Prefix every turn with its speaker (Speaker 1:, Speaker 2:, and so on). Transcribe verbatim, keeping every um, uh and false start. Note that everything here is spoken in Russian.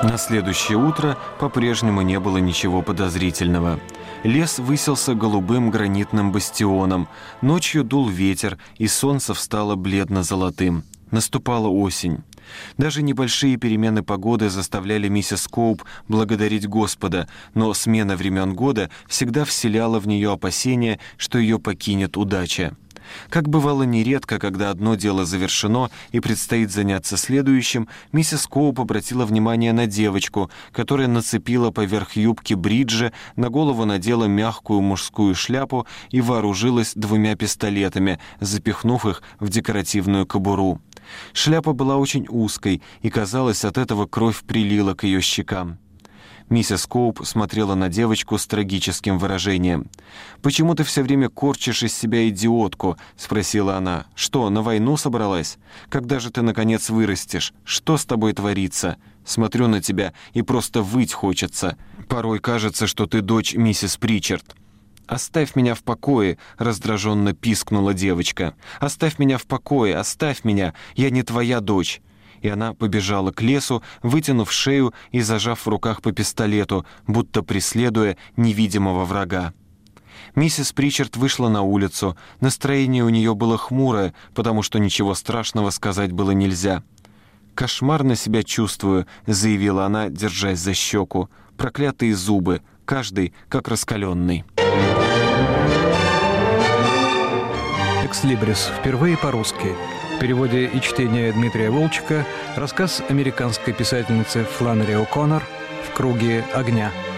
Speaker 1: На следующее утро по-прежнему не было ничего подозрительного. Лес высился голубым гранитным бастионом. Ночью дул ветер, и солнце встало бледно-золотым. Наступала осень. Даже небольшие перемены погоды заставляли миссис Коуп благодарить Господа, но смена времен года всегда вселяла в нее опасения, что ее покинет удача. Как бывало нередко, когда одно дело завершено и предстоит заняться следующим, миссис Коуп обратила внимание на девочку, которая нацепила поверх юбки бриджи, на голову надела мягкую мужскую шляпу и вооружилась двумя пистолетами, запихнув их в декоративную кобуру. Шляпа была очень узкой, и, казалось, от этого кровь прилила к ее щекам. Миссис Коуп смотрела на девочку с трагическим выражением. «Почему ты все время корчишь из себя идиотку?» — спросила она. «Что, на войну собралась? Когда же ты, наконец, вырастешь? Что с тобой творится? Смотрю на тебя, и просто выть хочется. Порой кажется, что ты дочь миссис Причард». «Оставь меня в покое!» — раздраженно пискнула девочка. «Оставь меня в покое! Оставь меня! Я не твоя дочь!» И она побежала к лесу, вытянув шею и зажав в руках по пистолету, будто преследуя невидимого врага. Миссис Причард вышла на улицу. Настроение у нее было хмурое, потому что ничего страшного сказать было нельзя. «Кошмарно себя чувствую», — заявила она, держась за щеку. «Проклятые зубы, каждый как раскаленный».
Speaker 2: «Экслибрис» впервые по-русски. В переводе и чтении Дмитрия Волчека рассказ американской писательницы Фланнери О'Коннор «В круге огня».